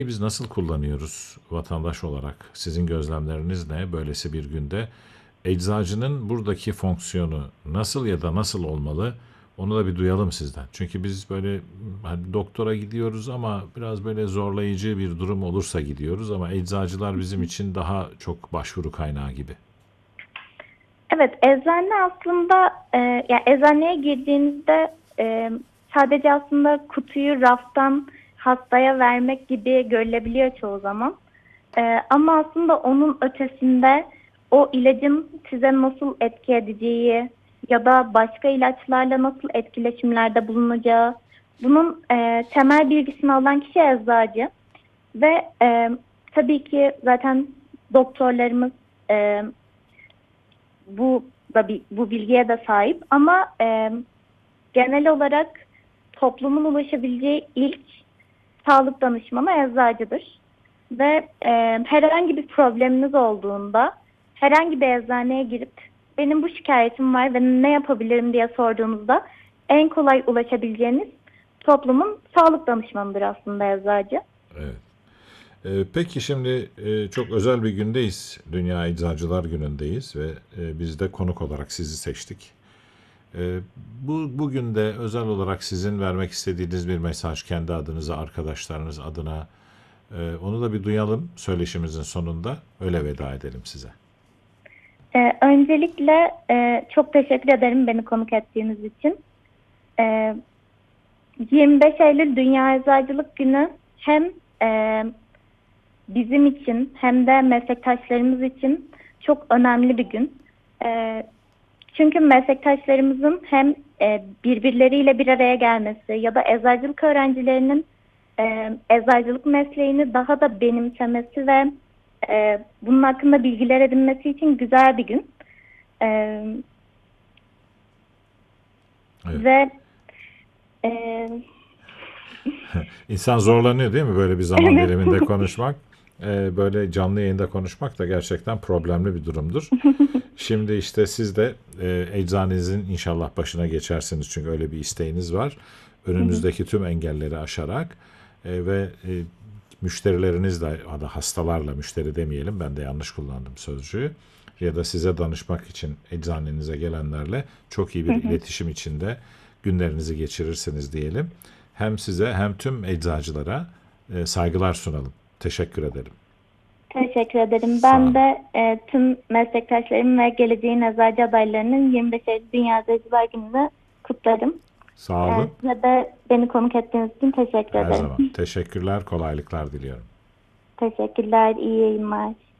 Biz nasıl kullanıyoruz vatandaş olarak? Sizin gözlemleriniz ne böylesi bir günde? Eczacının buradaki fonksiyonu nasıl ya da nasıl olmalı? Onu da bir duyalım sizden. Çünkü biz böyle hani doktora gidiyoruz ama biraz böyle zorlayıcı bir durum olursa gidiyoruz ama eczacılar bizim için daha çok başvuru kaynağı gibi. Evet, eczane aslında yani eczaneye girdiğinizde sadece aslında kutuyu raftan hastaya vermek gibi görülebiliyor çoğu zaman. Ama aslında onun ötesinde o ilacın size nasıl etki edeceği ya da başka ilaçlarla nasıl etkileşimlerde bulunacağı bunun temel bilgisini alan kişi eczacı ve tabii ki zaten doktorlarımız e, bu bilgiye de sahip ama genel olarak toplumun ulaşabileceği ilk sağlık danışmanı eczacıdır. Ve herhangi bir probleminiz olduğunda herhangi bir eczaneye girip benim bu şikayetim var ve ne yapabilirim diye sorduğunuzda en kolay ulaşabileceğiniz toplumun sağlık danışmanıdır aslında eczacı. Evet. Peki şimdi çok özel bir gündeyiz. Dünya Eczacılar Günü'ndeyiz ve biz de konuk olarak sizi seçtik. Bugün de özel olarak sizin vermek istediğiniz bir mesaj kendi adınıza, arkadaşlarınız adına onu da bir duyalım söyleşimizin sonunda. Öyle veda edelim size. Öncelikle çok teşekkür ederim beni konuk ettiğiniz için. E, 25 Eylül Dünya Eczacılık Günü hem e, bizim için hem de meslektaşlarımız için çok önemli bir gün. E, Çünkü meslektaşlarımızın hem birbirleriyle bir araya gelmesi ya da eczacılık öğrencilerinin eczacılık mesleğini daha da benimsemesi ve bunun hakkında bilgiler edinmesi için güzel bir gün. E, Evet. ve e, İnsan zorlanıyor değil mi böyle bir zaman evet. diliminde konuşmak? Böyle canlı yayında konuşmak da gerçekten problemli bir durumdur. Şimdi işte siz de eczanenizin inşallah başına geçersiniz çünkü öyle bir isteğiniz var. Önünüzdeki tüm engelleri aşarak ve müşterileriniz de ya da hastalarla müşteri demeyelim ben de yanlış kullandım sözcüğü ya da size danışmak için eczanenize gelenlerle çok iyi bir iletişim içinde günlerinizi geçirirsiniz diyelim. Hem size hem tüm eczacılara saygılar sunalım. Teşekkür ederim. Teşekkür ederim. Sağ Ben olun. de tüm meslektaşlarım ve geleceğin eczacı adaylarının 25 Eylül Dünya Eczacılar Günü'nü kutlarım. Sağ olun. Size de beni konuk ettiğiniz için teşekkür Her ederim. zaman. Teşekkürler, kolaylıklar diliyorum. Teşekkürler, iyi yayınlar.